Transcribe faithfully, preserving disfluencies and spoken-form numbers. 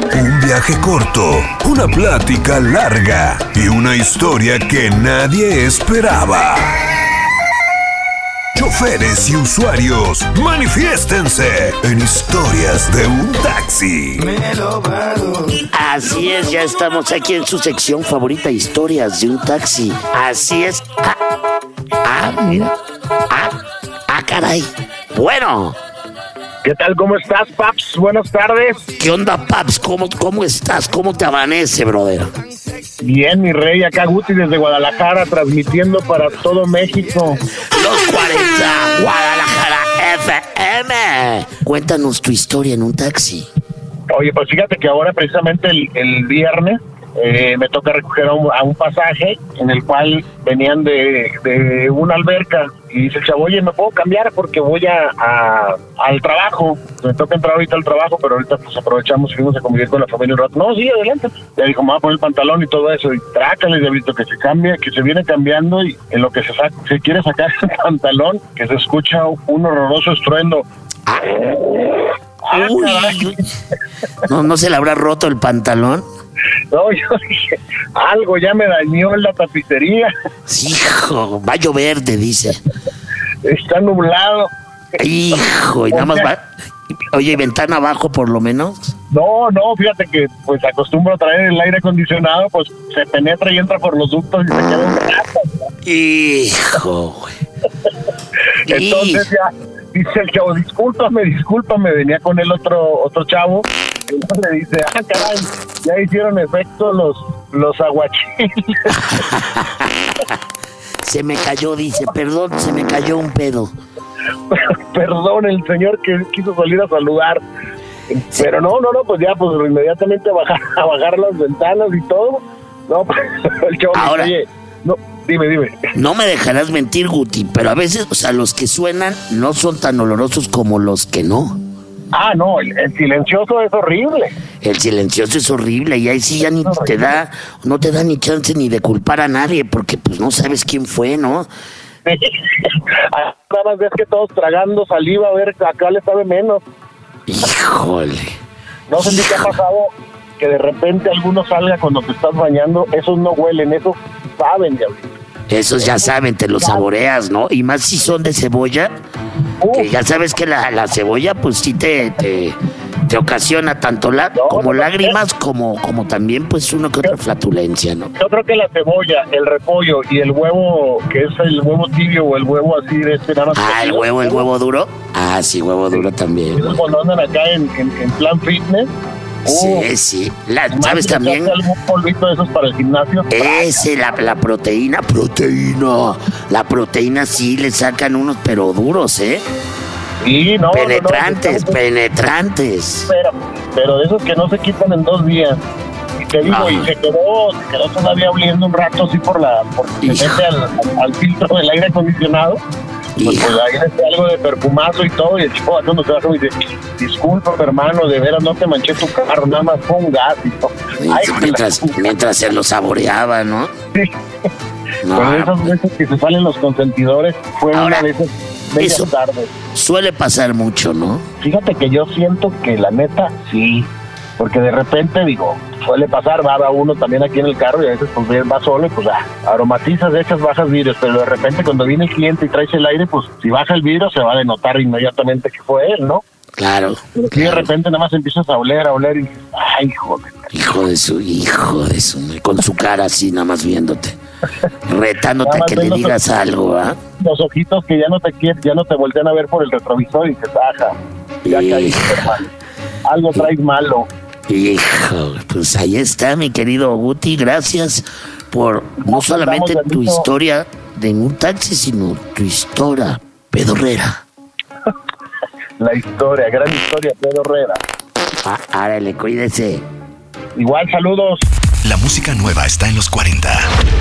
Un viaje corto, una plática larga y una historia que nadie esperaba. Choferes y usuarios, manifiéstense en Historias de un Taxi. Así es, ya estamos aquí en su sección favorita, Historias de un Taxi. Así es. Ah, ah mira. Ah, ah, caray. Bueno. ¿Qué tal? ¿Cómo estás, Paps? Buenas tardes. ¿Qué onda, Paps? ¿Cómo, cómo estás? ¿Cómo te amanece, brother? Bien, mi rey, acá Guti desde Guadalajara, transmitiendo para todo México. Los cuarenta, Guadalajara F M. Cuéntanos tu historia en un taxi. Oye, pues fíjate que ahora precisamente el, el viernes eh, me toca recoger a un, a un pasaje en el cual venían de, de una alberca y dice el chavo, oye, ¿me puedo cambiar? Porque voy a, a al trabajo. Me toca entrar ahorita al trabajo, pero ahorita pues aprovechamos y fuimos a convivir con la familia un rato. No, sí, adelante. Ya dijo, me voy a poner el pantalón y todo eso. Y trácale, diablito, que se cambia, que se viene cambiando y en lo que se, saca, se quiere sacar el pantalón, que se escucha un horroroso estruendo. Ah. Ah, Uy, uy. No, ¿No se le habrá roto el pantalón? No, yo dije, algo ya me dañó en la tapicería. Hijo, va a llover, te dice. Está nublado. Hijo, y nada más va... Oye, ¿y ventana abajo por lo menos? No, no, fíjate que pues acostumbro a traer el aire acondicionado, pues se penetra y entra por los ductos y se queda un rato. Hijo, güey. Entonces ya dice el chavo, discúlpame, discúlpame, venía con el otro otro chavo. Y uno le dice, ah, caray, ya hicieron efecto los, los aguachiles. Se me cayó, dice, perdón, se me cayó un pedo. Perdón, el señor que quiso salir a saludar. Sí. Pero no, no, no, pues ya, pues inmediatamente a bajar, a bajar las ventanas y todo. No, pues el chavo Ahora, dice, oye, no, dime, dime. No me dejarás mentir, Guti, pero a veces, o sea, los que suenan no son tan olorosos como los que no. Ah, no, el, el silencioso es horrible. El silencioso es horrible y ahí sí ya ni te da, no te da ni chance ni de culpar a nadie porque pues no sabes quién fue, ¿no? Nada más ves que todos tragando saliva, a ver, acá le sabe menos. Híjole. No sé si te ha pasado que de repente alguno salga cuando te estás bañando, esos no huelen, esos saben, diablito. Esos ya saben, te los saboreas, ¿no? Y más si son de cebolla, uh. que ya sabes que la, la cebolla pues sí te, te, te ocasiona tanto la, no, como no, lágrimas no. como como también pues uno que otra flatulencia, ¿no? Yo creo que la cebolla, el repollo y el huevo, que es el huevo tibio o el huevo así de este nada más. Ah, el huevo, el huevo duro. Ah, sí, huevo duro también. Esos cuando andan acá en, en, en plan fitness. Uh, sí, sí. La, ¿Sabes también? ¿Algún polvito de esos para el gimnasio? Ese, la, la proteína, proteína. La proteína sí le sacan unos, pero duros, ¿eh? Sí, no. Penetrantes, no, no, no, penetrantes. Pero, pero de esos que no se quitan en dos días. Y te digo, ah. y se quedó, se quedó todavía oliendo un rato así por la, porque se mete al, al filtro del aire acondicionado. Pues, pues ahí está algo de perfumazo y todo, y el chico cuando se baja me dice, disculpa hermano, de veras no te manché tu carro, nada más fue un gas y todo. Ay, mientras, la... mientras se lo saboreaba, ¿no? Sí. No. Pero esas veces que se salen los consentidores fue Ahora, una de esas bellas eso tardes. Suele pasar mucho, ¿no? Fíjate que yo siento que la neta, sí. Porque de repente, digo, suele pasar, va, va uno también aquí en el carro y a veces pues va solo y pues ah, aromatizas, echas, bajas vidrios, pero de repente cuando viene el cliente y traes el aire, pues si baja el vidrio se va a denotar inmediatamente que fue él, ¿no? Claro. Pero claro. de repente nada más empiezas a oler, a oler y dices, ay, hijo de... Hijo de su, hijo de su, con su cara así nada más viéndote, retándote a que le digas los, algo, ¿ah? ¿eh? Los ojitos que ya no te quieren, ya no te voltean a ver por el retrovisor y dices, ajá, ya caíste, hermano. Algo traes malo. Hijo, pues ahí está, mi querido Guti, gracias por no solamente tu historia de un taxi, sino tu historia pedorrera. La historia, gran historia pedorrera. Ah, árale, cuídese. Igual, saludos. La música nueva está en los cuarenta.